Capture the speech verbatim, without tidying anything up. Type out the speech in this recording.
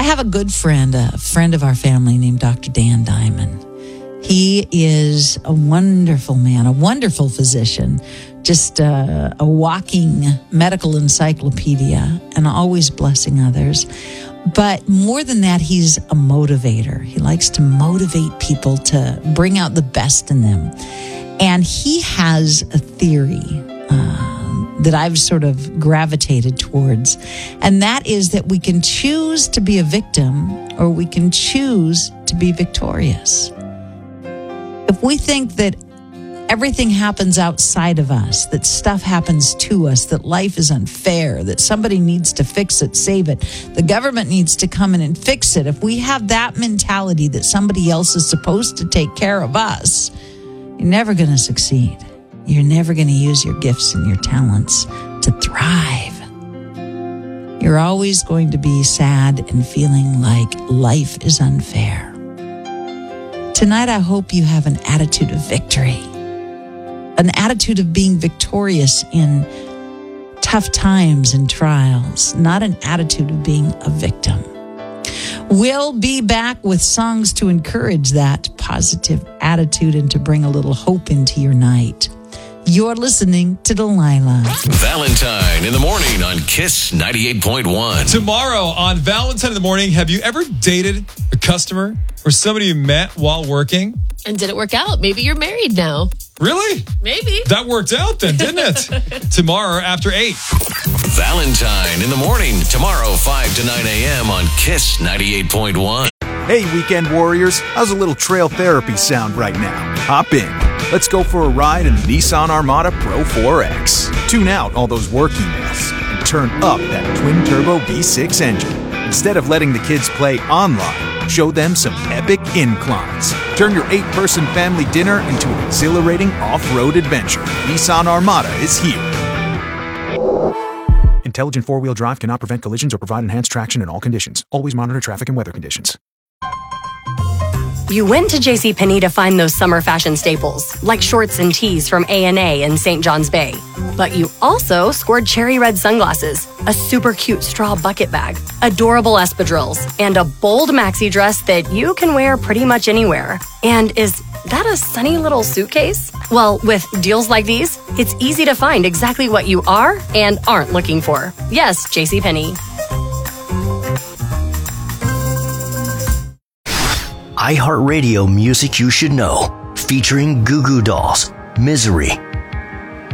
have a good friend, a friend of our family named Doctor Dan Diamond. He is a wonderful man, a wonderful physician, just a, a walking medical encyclopedia and always blessing others. But more than that, he's a motivator. He likes to motivate people to bring out the best in them. And he has a theory uh, that I've sort of gravitated towards. And that is that we can choose to be a victim or we can choose to be victorious. If we think that everything happens outside of us, that stuff happens to us, that life is unfair, that somebody needs to fix it, save it, the government needs to come in and fix it, if we have that mentality that somebody else is supposed to take care of us, you're never going to succeed. You're never going to use your gifts and your talents to thrive. You're always going to be sad and feeling like life is unfair. Tonight, I hope you have an attitude of victory, an attitude of being victorious in tough times and trials, not an attitude of being a victim. We'll be back with songs to encourage that positive attitude and to bring a little hope into your night. You're listening to Delilah. Valentine in the morning on Kiss ninety-eight point one. Tomorrow on Valentine in the morning, have you ever dated a customer or somebody you met while working? And did it work out? Maybe you're married now. Really? Maybe. That worked out then, didn't it? Tomorrow after eight. Valentine in the morning, tomorrow five to nine a.m. on Kiss ninety-eight point one. Hey, weekend warriors, how's a little trail therapy sound right now? Hop in. Let's go for a ride in the Nissan Armada Pro four X. Tune out all those work emails and turn up that twin-turbo V six engine. Instead of letting the kids play online, show them some epic inclines. Turn your eight-person family dinner into an exhilarating off-road adventure. Nissan Armada is here. Intelligent four-wheel drive cannot prevent collisions or provide enhanced traction in all conditions. Always monitor traffic and weather conditions. You went to JCPenney to find those summer fashion staples, like shorts and tees from A and A in Saint John's Bay. But you also scored cherry red sunglasses, a super cute straw bucket bag, adorable espadrilles, and a bold maxi dress that you can wear pretty much anywhere. And is that a sunny little suitcase? Well, with deals like these, it's easy to find exactly what you are and aren't looking for. Yes, JCPenney. iHeartRadio Music You Should Know, featuring Goo Goo Dolls, Misery,